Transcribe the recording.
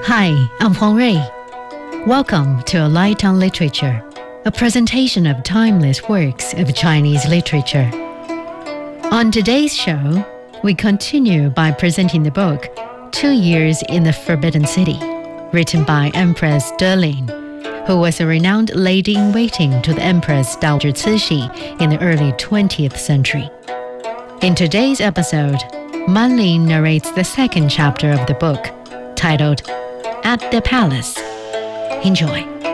Hi, I'm Huang Rui. Welcome to A Light on Literature, a presentation of timeless works of Chinese literature. On today's show, we continue by presenting the book 2 Years in the Forbidden City, written by Empress Delin, who was a renowned lady-in-waiting to the Empress Dowager Cixi in the early 20th century. In today's episode, Manling narrates the second chapter of the book, titled At the Palace. Enjoy.